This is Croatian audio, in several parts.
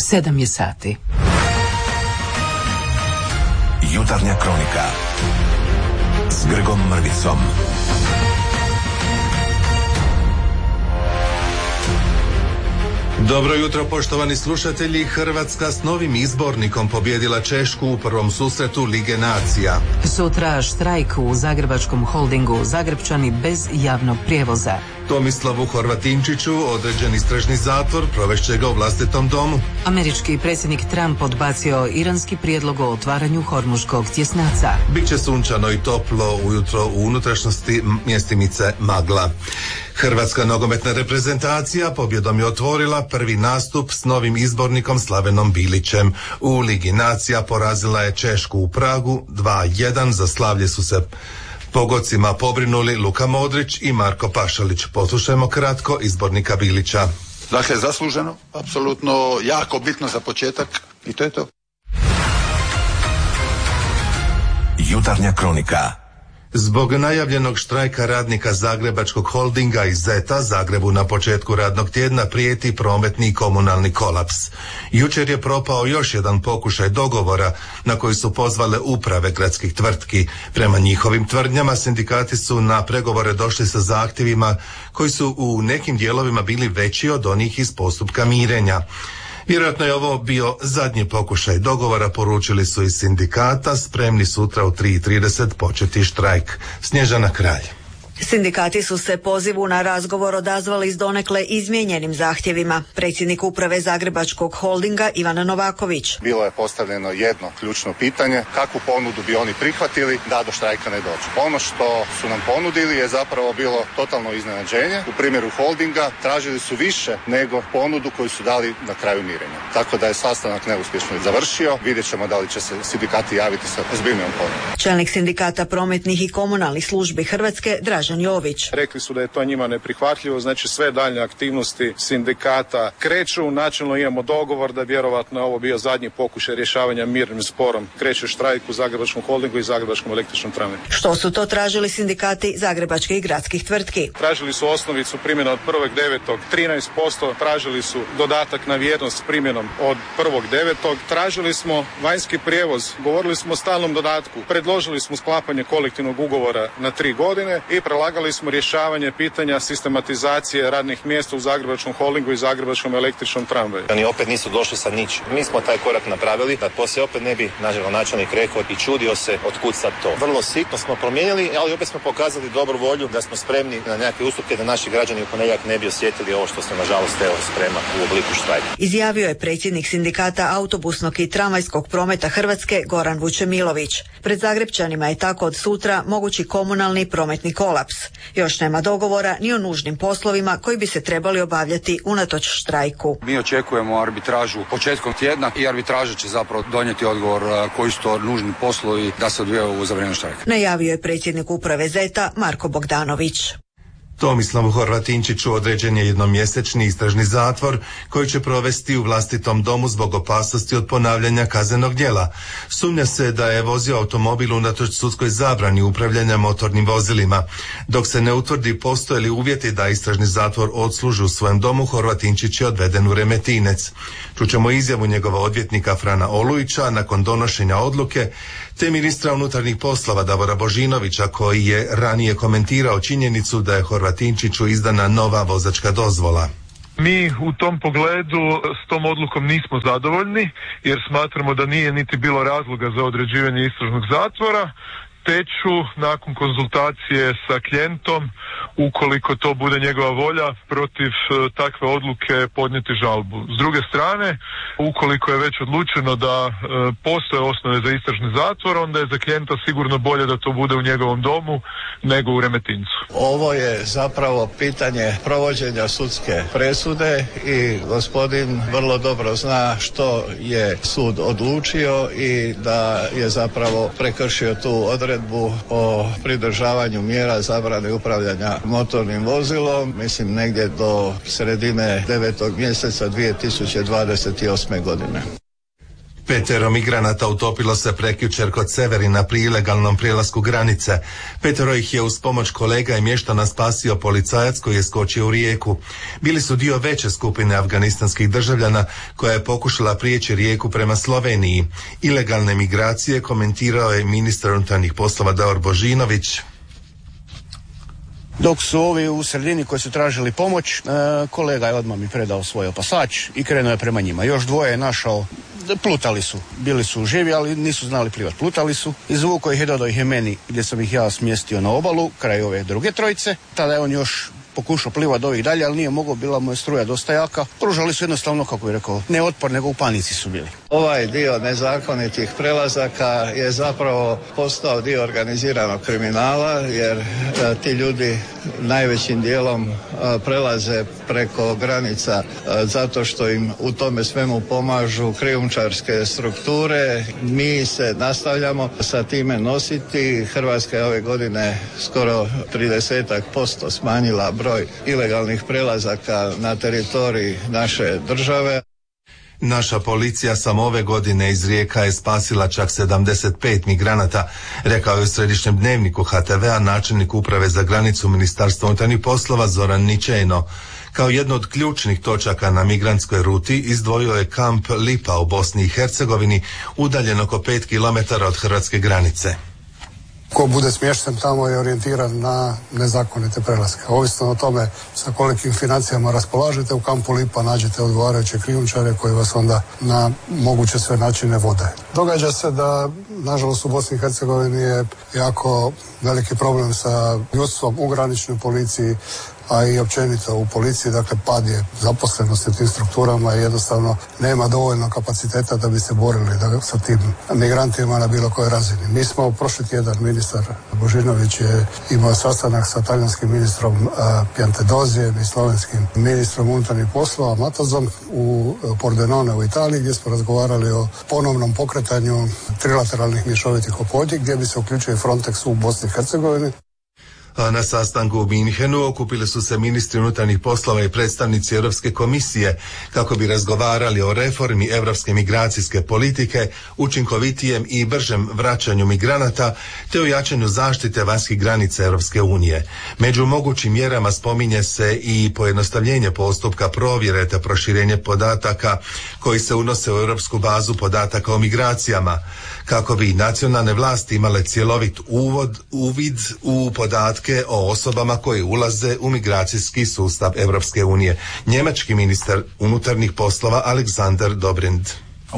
7 je sati. Jutarnja kronika s Grgom Mrvicom. Dobro jutro, poštovani slušatelji. Hrvatska s novim izbornikom pobijedila Češku u prvom susretu Lige nacija. Sutra štrajk u Zagrebačkom holdingu, Zagrepčani bez javnog prijevoza. Tomislavu Horvatinčiću određen istražni zatvor, provešće ga u vlastitom domu. Američki predsjednik Trump odbacio iranski prijedlog o otvaranju Hormuškog tjesnaca. Biće sunčano i toplo ujutro u unutrašnjosti, mjestimice magla. Hrvatska nogometna reprezentacija pobjedom je otvorila prvi nastup s novim izbornikom Slavenom Bilićem. U Ligi nacija porazila je Češku u Pragu 2-1, za slavlje su se pogodcima pobrinuli Luka Modrić i Marko Pašalić. Poslušajmo kratko izbornika Bilića. Dakle, zasluženo, apsolutno jako bitno za početak i to je to. Jutarnja kronika. Zbog najavljenog štrajka radnika Zagrebačkog holdinga i ZET-a Zagrebu na početku radnog tjedna prijeti prometni i komunalni kolaps. Jučer je propao još jedan pokušaj dogovora na koji su pozvale uprave gradskih tvrtki. Prema njihovim tvrdnjama sindikati su na pregovore došli sa zahtjevima koji su u nekim dijelovima bili veći od onih iz postupka mirenja. Vjerojatno je ovo bio zadnji pokušaj dogovora, poručili su iz sindikata, spremni sutra u 3:30 početi štrajk. Snježana Kralj. Sindikati su se pozivu na razgovor odazvali s donekle izmijenjenim zahtjevima. Predsjednik uprave Zagrebačkog holdinga Ivan Novaković. Bilo je postavljeno jedno ključno pitanje, kakvu ponudu bi oni prihvatili da do štrajka ne dođe. Ono što su nam ponudili je zapravo bilo totalno iznenađenje. U primjeru holdinga tražili su više nego ponudu koju su dali na kraju mirenja. Tako da je sastanak neuspješno završio. Vidjet ćemo da li će se sindikati javiti sa ozbiljnijom ponudom. Čelnik sindikata prometnih i komunalnih službi Hrvatske Dražen Jović. Rekli su da je to njima neprihvatljivo, znači sve daljnje aktivnosti sindikata kreću. Načelno imamo dogovor da vjerovatno ovo bio zadnji pokušaj rješavanja mirnim sporom. Kreće štrajk u Zagrebačkom holdingu i Zagrebačkom električnom tramvaju. Što su to tražili sindikati zagrebačkih i gradskih tvrtki? Tražili su osnovicu primjena od 1.9. 13%, tražili su dodatak na vjernost s primjenom od 1.9. Tražili smo vanjski prijevoz, govorili smo o stalnom dodatku, predložili smo sklapanje kolektivnog ugovora na 3 godine i prelagali smo rješavanje pitanja sistematizacije radnih mjesta u Zagrebačkom holdingu i Zagrebačkom električnom tramvaju. Oni opet nisu došli sa ničim. Mi smo taj korak napravili, da poslije opet ne bi načelnik rekao i čudio se otkud sad to. Vrlo sitno smo promijenili, ali opet smo pokazali dobru volju da smo spremni na nekakve ustupke da naši građani u ponedjeljak ne bi osjetili ovo što se nažalost sprema u obliku štrajka. Izjavio je predsjednik sindikata autobusnog i tramvajskog prometa Hrvatske Goran Vučemilović. Pred Zagrepčanima je tako od sutra mogući komunalni i prometni kolaps. Još nema dogovora ni o nužnim poslovima koji bi se trebali obavljati unatoč štrajku. Mi očekujemo arbitražu početkom tjedna i arbitraža će zapravo donijeti odgovor koji su to nužni poslovi da se odvijaju za vrijeme štrajka. Najavio je predsjednik uprave ZET-a Marko Bogdanović. Tomislavu Horvatinčiću određen je jednomjesečni istražni zatvor koji će provesti u vlastitom domu zbog opasnosti od ponavljanja kaznenog djela. Sumnja se da je vozio automobil unatoč sudskoj zabrani upravljanja motornim vozilima. Dok se ne utvrdi postoje li uvjeti da istražni zatvor odsluži u svojem domu, Horvatinčić je odveden u Remetinec. Čućemo izjavu njegova odvjetnika Frana Olujića nakon donošenja odluke, te ministra unutarnjih poslova Davora Božinovića koji je ranije komentirao činjenicu da je Horvatinčiću izdana nova vozačka dozvola. Mi u tom pogledu s tom odlukom nismo zadovoljni jer smatramo da nije niti bilo razloga za određivanje istražnog zatvora, te ću nakon konzultacije sa klijentom, ukoliko to bude njegova volja, protiv takve odluke podnijeti žalbu. S druge strane, ukoliko je već odlučeno da postoje osnove za istražni zatvor, onda je za klijenta sigurno bolje da to bude u njegovom domu nego u Remetincu. Ovo je zapravo pitanje provođenja sudske presude i gospodin vrlo dobro zna što je sud odlučio i da je zapravo prekršio tu odredbu o pridržavanju mjera zabrane upravljanja motornim vozilom, mislim negdje do sredine 9. mjeseca 2028. godine. 5 migranata utopilo se prekjučer kod Severina pri ilegalnom prijelasku granice. 5 ih je uz pomoć kolega i mještana spasio policajac koji je skočio u rijeku. Bili su dio veće skupine afganistanskih državljana koja je pokušala prijeći rijeku prema Sloveniji. Ilegalne migracije komentirao je ministar unutarnjih poslova Davor Božinović. Dok su ovi u sredini koji su tražili pomoć, kolega je odmah mi predao svoj opasač i krenuo je prema njima. Još 2 je našao, plutali su, bili su živi, ali nisu znali plivati, plutali su. Izvukao ih je, dodao ih je meni gdje sam ih ja smjestio na obalu, kraj ove druge trojice. Tada je on još pokušao plivati do ovih dalje, ali nije mogao, bila mu je struja dosta jaka. Pružali su jednostavno, kako bih rekao, ne otpor, nego u panici su bili. Ovaj dio nezakonitih prelazaka je zapravo postao dio organiziranog kriminala, jer ti ljudi najvećim dijelom prelaze preko granica zato što im u tome svemu pomažu krijumčarske strukture. Mi se nastavljamo sa time nositi. Hrvatska je ove godine skoro 30% smanjila broj ilegalnih prelazaka na teritoriji naše države. Naša policija samo ove godine iz Rijeka je spasila čak 75 migranata, rekao je u središnjem dnevniku HTV-a načelnik uprave za granicu Ministarstva unutarnjih poslova Zoran Ničejno. Kao jedno od ključnih točaka na migrantskoj ruti izdvojio je kamp Lipa u Bosni i Hercegovini, udaljen oko 5 km od hrvatske granice. Ko bude smješten tamo je orijentiran na nezakonite prelaske. Ovisno o tome sa kolikim financijama raspolažete, u kampu Lipa nađete odgovarajuće krijumčare koji vas onda na moguće sve načine vode. Događa se da, nažalost, u Bosni i Hercegovini je jako veliki problem sa ljudstvom u graničnoj policiji, a i općenito u policiji, dakle pad je zaposlenosti u tim strukturama i jednostavno nema dovoljno kapaciteta da bi se borili sa tim migrantima na bilo kojoj razini. Mi smo prošli tjedan, ministar Božinović je imao sastanak sa talijanskim ministrom Piantedozijem i slovenskim ministrom unutarnjih poslova Matazom u Pordenone u Italiji, gdje smo razgovarali o ponovnom pokretanju trilateralnih mješovitih ophodnji gdje bi se uključio Frontex u Bosni i Hercegovini. Na sastanku u Minhenu okupili su se ministri unutarnjih poslova i predstavnici Europske komisije kako bi razgovarali o reformi europske migracijske politike, učinkovitijem i bržem vraćanju migranata te o jačanju zaštite vanjskih granica Europske unije. Među mogućim mjerama spominje se i pojednostavljenje postupka provjere te proširenje podataka koji se unose u europsku bazu podataka o migracijama, kako bi nacionalne vlasti imale cjelovit uvid u podatke o osobama koje ulaze u migracijski sustav Europske unije. Njemački ministar unutarnjih poslova Alexander Dobrindt.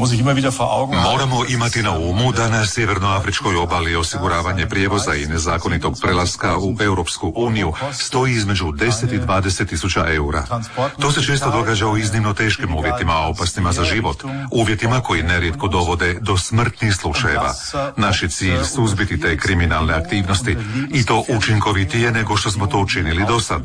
Moramo imati na umu da na sjevernoafričkoj obali osiguravanje prijevoza i nezakonitog prelaska u Europsku uniju stoji između 10 i 20 tisuća eura. To se često događa u iznimno teškim uvjetima, opasnima za život, uvjetima koji nerijetko dovode do smrtnih slučajeva. Naš je cilj suzbiti te kriminalne aktivnosti i to učinkovitije nego što smo to učinili do sad.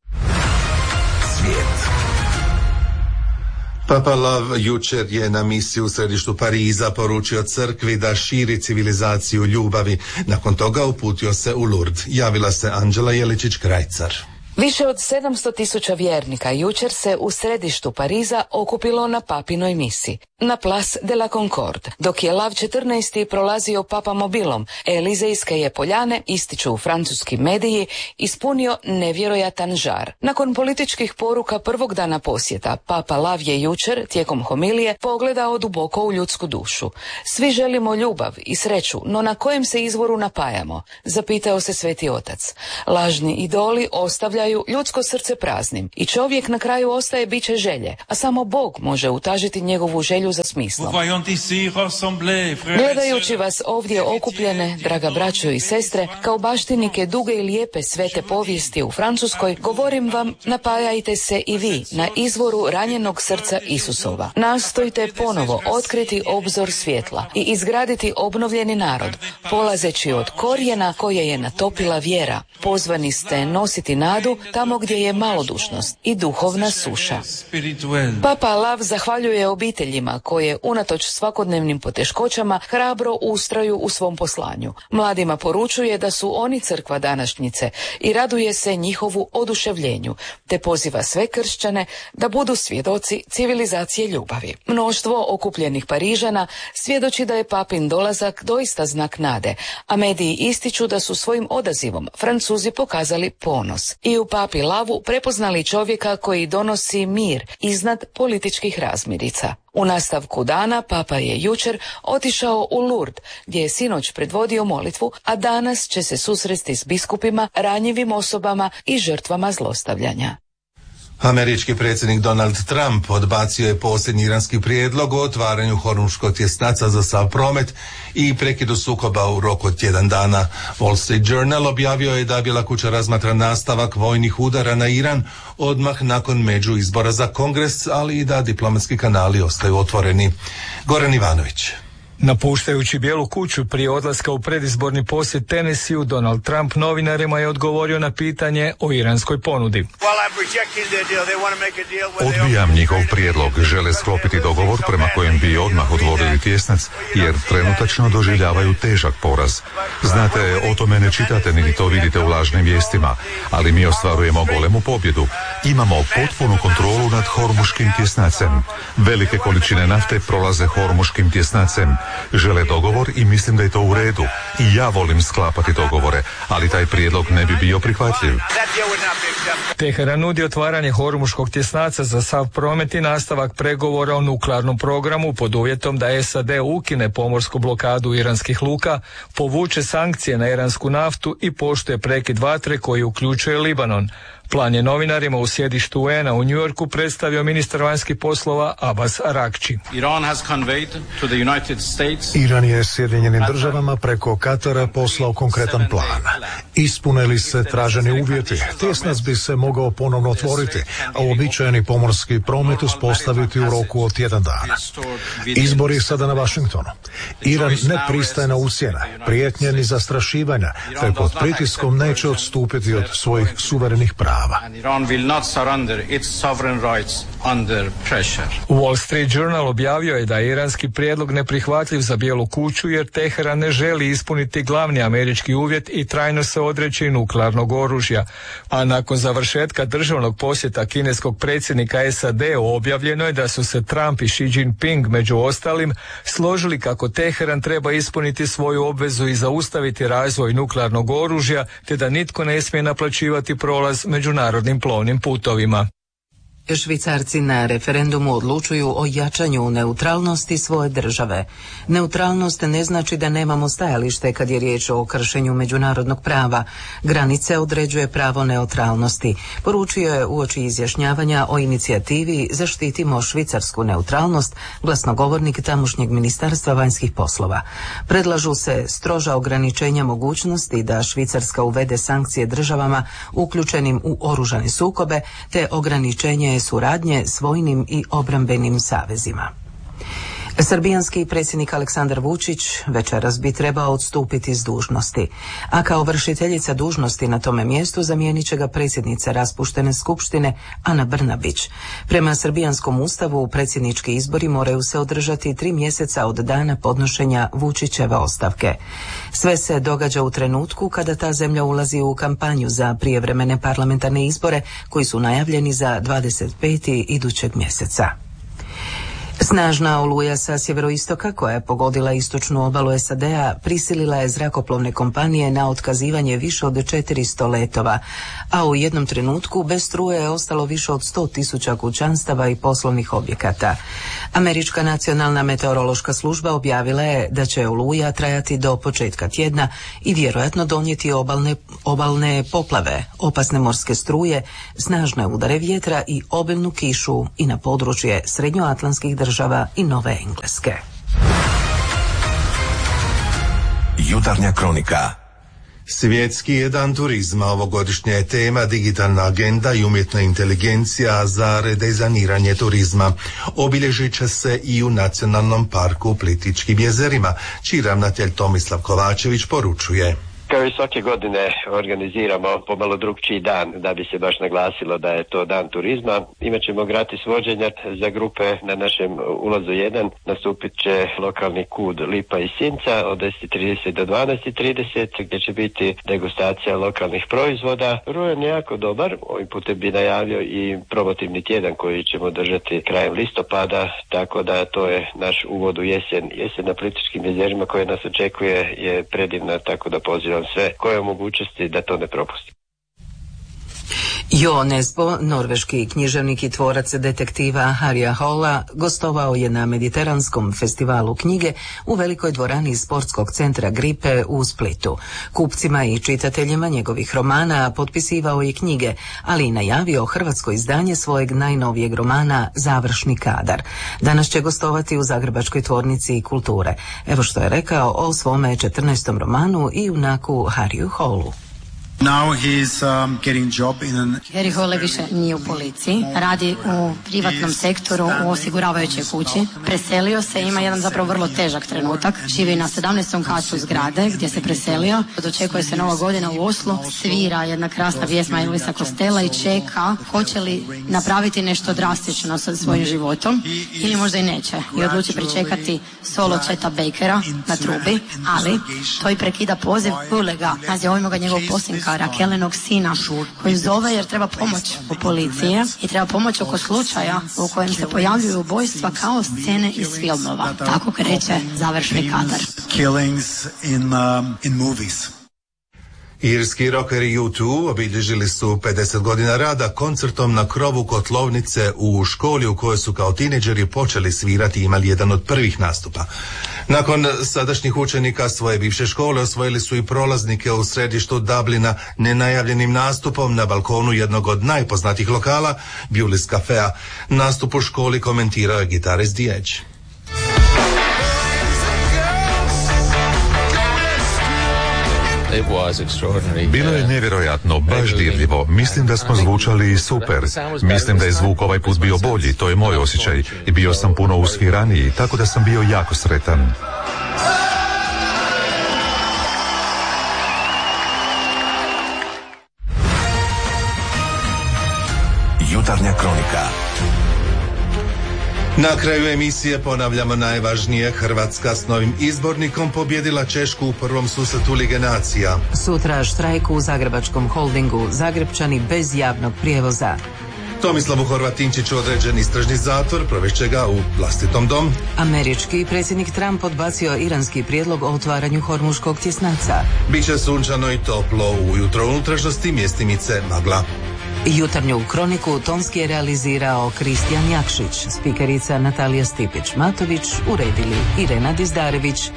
Papa Lav jučer je na misiji u središtu Pariza poručio crkvi da širi civilizaciju ljubavi. Nakon toga uputio se u Lourdes. Javila se Anđela Jeličić-Krajcar. Više od 700.000 vjernika jučer se u središtu Pariza okupilo na papinoj misi, na Place de la Concorde. Dok je Lav 14. prolazio papamobilom, Elizejske je poljane, ističu francuski mediji, ispunio nevjerojatan žar. Nakon političkih poruka prvog dana posjeta, Papa Lav je jučer, tijekom homilije, pogledao duboko u ljudsku dušu. Svi želimo ljubav i sreću, no na kojem se izvoru napajamo? Zapitao se Sveti Otac. Lažni idoli ostavljaju ljudsko srce praznim i čovjek na kraju ostaje biće želje, a samo Bog može utažiti njegovu želju za smislom. Gledajući vas ovdje okupljene, draga braćo i sestre, kao baštinike duge i lijepe svete povijesti u Francuskoj, govorim vam, napajajte se i vi na izvoru ranjenog srca Isusova. Nastojte ponovo otkriti obzor svjetla i izgraditi obnovljeni narod, polazeći od korijena koje je natopila vjera. Pozvani ste nositi nadu svijetu, tamo gdje je malodušnost i duhovna suša. Papa Lav zahvaljuje obiteljima koje unatoč svakodnevnim poteškoćama hrabro ustraju u svom poslanju. Mladima poručuje da su oni crkva današnjice i raduje se njihovu oduševljenju, te poziva sve kršćane da budu svjedoci civilizacije ljubavi. Mnoštvo okupljenih Parižana svjedoči da je papin dolazak doista znak nade, a mediji ističu da su svojim odazivom Francuzi pokazali ponos i u papi Lavu prepoznali čovjeka koji donosi mir iznad političkih razmirica. U nastavku dana papa je jučer otišao u Lourdes, gdje je sinoć predvodio molitvu, a danas će se susresti s biskupima, ranjivim osobama i žrtvama zlostavljanja. Američki predsjednik Donald Trump odbacio je posljednji iranski prijedlog o otvaranju Hormuškog tjesnaca za sav promet i prekidu sukoba u roku od tjedan dana. Wall Street Journal objavio je da Bijela kuća razmatra nastavak vojnih udara na Iran odmah nakon međuizbora za Kongres, ali i da diplomatski kanali ostaju otvoreni. Goran Ivanović. Napuštajući Bijelu kuću prije odlaska u predizborni posjet Tennesseeu, Donald Trump novinarima je odgovorio na pitanje o iranskoj ponudi. Odbijam njihov prijedlog, žele sklopiti dogovor prema kojem bi odmah otvorili tjesnac, jer trenutačno doživljavaju težak poraz. Znate, o tome ne čitate niti to vidite u lažnim vijestima, ali mi ostvarujemo golemu pobjedu. Imamo potpunu kontrolu nad Hormuškim tjesnacem. Velike količine nafte prolaze Hormuškim tjesnacem. Žele dogovor i mislim da je to u redu. I ja volim sklapati dogovore, ali taj prijedlog ne bi bio prihvatljiv. Teheran nudi otvaranje Hormuškog tjesnaca za sav promet i nastavak pregovora o nuklearnom programu pod uvjetom da SAD ukine pomorsku blokadu iranskih luka, povuče sankcije na iransku naftu i poštuje prekid vatre koji uključuje Libanon. Plan je novinarima u sjedištu UN-a u New Yorku predstavio ministar vanjskih poslova Abbas Araghchi. Iran je Sjedinjenim državama preko Katara poslao konkretan plan. Ispune li se traženi uvjeti, tjesnac bi se mogao ponovno otvoriti, a uobičajeni pomorski promet uspostaviti u roku od tjedan dana. Izbor je sada na Washingtonu. Iran ne pristaje na ucjene, prijetnje ni zastrašivanja, te pod pritiskom neće odstupiti od svojih suverenih prava. Wall Street Journal objavio je da je iranski prijedlog neprihvatljiv za Bijelu kuću jer Teheran ne želi ispuniti glavni američki uvjet i trajno se odreći nuklearnog oružja. A nakon završetka državnog posjeta kineskog predsjednika SAD-u objavljeno je da su se Trump i Xi Jinping među ostalim složili kako Teheran treba ispuniti svoju obvezu i zaustaviti razvoj nuklearnog oružja, te da nitko ne smije naplaćivati prolaz međunarodnim plovnim putovima. Švicarci na referendumu odlučuju o jačanju neutralnosti svoje države. Neutralnost ne znači da nemamo stajalište kad je riječ o kršenju međunarodnog prava. Granice određuje pravo neutralnosti. Poručio je uoči izjašnjavanja o inicijativi Zaštitimo švicarsku neutralnost glasnogovornik tamošnjeg ministarstva vanjskih poslova. Predlažu se stroža ograničenja mogućnosti da Švicarska uvede sankcije državama uključenim u oružane sukobe te ograničenje suradnje s vojnim i obrambenim savezima. Srbijanski predsjednik Aleksandar Vučić večeras bi trebao odstupiti s dužnosti, a kao vršiteljica dužnosti na tome mjestu zamijenit će ga predsjednica raspuštene skupštine Ana Brnabić. Prema srbijanskom ustavu predsjednički izbori moraju se održati 3 mjeseca od dana podnošenja Vučićeve ostavke. Sve se događa u trenutku kada ta zemlja ulazi u kampanju za prijevremene parlamentarne izbore koji su najavljeni za 25. idućeg mjeseca. Snažna oluja sa sjeveroistoka koja je pogodila istočnu obalu SAD-a prisilila je zrakoplovne kompanije na otkazivanje više od 400 letova, a u jednom trenutku bez struje je ostalo više od 100.000 kućanstava i poslovnih objekata. Američka nacionalna meteorološka služba objavila je da će oluja trajati do početka tjedna i vjerojatno donijeti obalne poplave, opasne morske struje, snažne udare vjetra i obilnu kišu i na područje srednjoatlantskih država i Nove Engleske. Jutarnja kronika. Svjetski je dan turizma, ovogodišnja je tema digitalna agenda i umjetna inteligencija za redizajniranje turizma. Obilježit će se i u Nacionalnom parku u Plitvičkim jezerima, čiji ravnatelj Tomislav Kovačević poručuje. Kao i svake godine organiziramo pomalo drugčiji dan da bi se baš naglasilo da je to dan turizma. Imaćemo gratis vođenja za grupe na našem ulazu 1. Nastupit će lokalni kud Lipa i Sinca od 10:30 do 12:30 gdje će biti degustacija lokalnih proizvoda. Rujan je jako dobar. Ovim putem bi najavio i promotivni tjedan koji ćemo držati krajem listopada, tako da to je naš uvod u jesen. Jesen na Plitvičkim jezerima koje nas očekuje je predivna, tako da pozivam sve koje mogućnosti da to ne propusti. Jo Nesbo, norveški književnik i tvorac detektiva Harrya Holla, gostovao je na Mediteranskom festivalu knjige u velikoj dvorani sportskog centra Gripe u Splitu. Kupcima i čitateljima njegovih romana potpisivao je knjige, ali i najavio hrvatsko izdanje svojeg najnovijeg romana Završni kadar. Danas će gostovati u Zagrebačkoj tvornici kulture. Evo što je rekao o svome 14. romanu i junaku Harryu Hollu. Harry Hole više nije u policiji, radi u privatnom sektoru u osiguravajućoj kući. Preselio se, ima jedan zapravo vrlo težak trenutak. Živi na 17. katu zgrade gdje se preselio. Dočekuje se Nova godina u Oslu, svira jedna krasna pjesma Elvisa Costello i čeka hoće li napraviti nešto drastično sa svojim životom ili možda i neće. I odluči pričekati solo Cheta Bakera na trubi, ali to i prekida poziv Ulega. Nazivamo ga njegov posljednji Rakelenog sina koji zove jer treba pomoć u policiji i treba pomoć oko slučaja u kojem se pojavljuju ubojstva kao scene iz filmova. Tako kreće Završni kadar. Irski rockeri U2 obilježili su 50 godina rada koncertom na krovu kotlovnice u školi u kojoj su kao tineđeri počeli svirati i imali jedan od prvih nastupa. Nakon sadašnjih učenika svoje bivše škole osvojili su i prolaznike u središtu Dublina nenajavljenim nastupom na balkonu jednog od najpoznatijih lokala, Bewley's Cafea. Nastup u školi komentirao je gitarist The Edge. Bilo je nevjerojatno, baš dirljivo. Mislim da smo zvučali super. Mislim da je zvuk ovaj put bio bolji, to je moj osjećaj. I bio sam puno usviraniji, tako da sam bio jako sretan. Jutarnja kronika. Na kraju emisije ponavljamo najvažnije. Hrvatska s novim izbornikom pobjedila Češku u prvom susretu Lige nacija. Sutra štrajk u Zagrebačkom holdingu, Zagrepčani bez javnog prijevoza. Tomislavu Horvatinčiću određen istražni zatvor, provešće ga u vlastitom domu. Američki predsjednik Trump odbacio iranski prijedlog o otvaranju Hormuškog tjesnaca. Biće sunčano i toplo, ujutro unutrašnjosti mjestimice magla. Jutarnju kroniku tonski je realizirao Kristijan Jakšić, spikerica Natalija Stipić-Matović, uredili Irena Dizdarević.